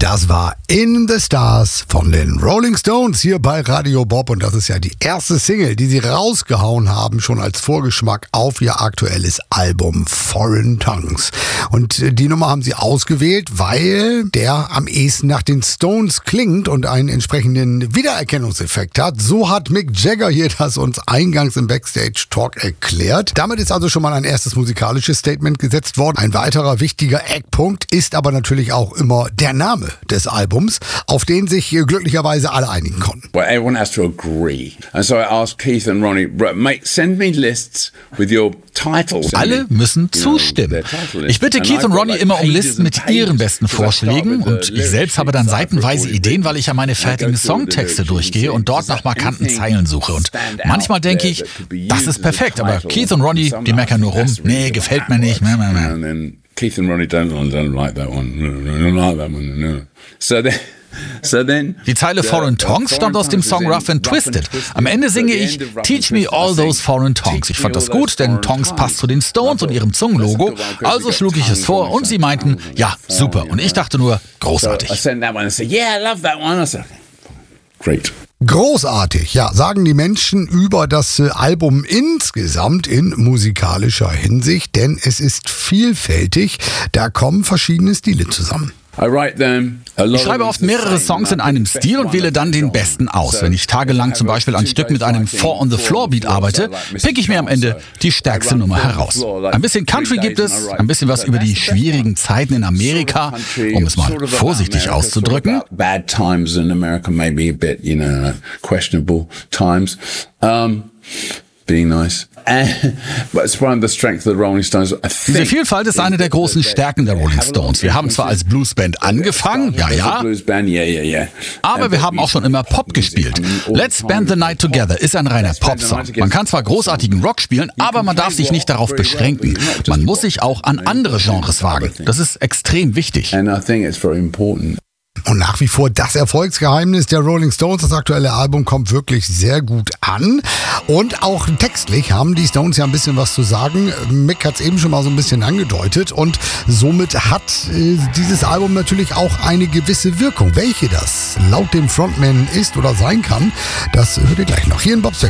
Das war In the Stars von den Rolling Stones hier bei Radio Bob und das ist ja die erste Single, die sie rausgehauen haben, schon als Vorgeschmack auf ihr aktuelles Album Foreign Tongues. Und die Nummer haben sie ausgewählt, weil der am ehesten nach den Stones klingt und einen entsprechenden Wiedererkennungseffekt hat. So hat Mick Jagger hier das uns eingangs im Backstage Talk erklärt. Damit ist also schon mal ein erstes musikalisches Statement gesetzt worden. Ein weiterer wichtiger Eckpunkt ist aber natürlich auch immer der Name des Albums, auf den sich glücklicherweise alle einigen konnten. Well, everyone has to agree. And so I asked Keith and Ronnie, send me lists with your titles. Alle müssen zustimmen. Ich bitte Keith und Ronnie immer um Listen mit ihren besten Vorschlägen und ich selbst habe dann seitenweise Ideen, weil ich ja meine fertigen Songtexte durchgehe und dort nach markanten Zeilen suche. Und manchmal denke ich, das ist perfekt, aber Keith und Ronnie, die meckern nur rum. Nee, gefällt mir nicht. Keith and Ronnie don't like that one. Don't like that one. No. So then, die Zeile Foreign Tongues stammt aus dem Song Rough and Twisted. Am Ende singe ich Teach me all those foreign tongues. Ich fand das gut, denn Tongues passt zu den Stones und ihrem Zungenlogo. Also schlug ich es vor und sie meinten, ja, super. Und ich dachte nur, großartig. Great. Großartig, ja, sagen die Menschen über das Album insgesamt in musikalischer Hinsicht, denn es ist vielfältig, da kommen verschiedene Stile zusammen. Ich schreibe oft mehrere Songs in einem Stil und wähle dann den besten aus. Wenn ich tagelang zum Beispiel ein Stück mit einem Four-on-the-Floor-Beat arbeite, pick ich mir am Ende die stärkste Nummer heraus. Ein bisschen Country gibt es, ein bisschen was über die schwierigen Zeiten in Amerika, um es mal vorsichlich auszudrücken. Bad times in America, maybe a bit, questionable times. Being nice. But it's one of the strengths of the Rolling Stones. Diese Vielfalt ist eine der großen Stärken der Rolling Stones. Wir haben zwar als Bluesband angefangen, ja, aber wir haben auch schon immer Pop gespielt. Let's Spend the Night Together ist ein reiner Popsong. Man kann zwar großartigen Rock spielen, aber man darf sich nicht darauf beschränken. Man muss sich auch an andere Genres wagen. Das ist extrem wichtig. And I think it's very important. Und nach wie vor das Erfolgsgeheimnis der Rolling Stones. Das aktuelle Album kommt wirklich sehr gut an. Und auch textlich haben die Stones ja ein bisschen was zu sagen. Mick hat es eben schon mal so ein bisschen angedeutet. Und somit hat dieses Album natürlich auch eine gewisse Wirkung. Welche das laut dem Frontman ist oder sein kann, das hört ihr gleich noch hier in Bob's